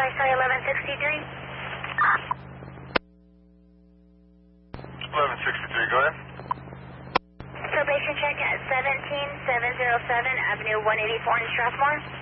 Viceroy 1163. 1163, go ahead. Probation check at 17707 Avenue 184 in Strathmore.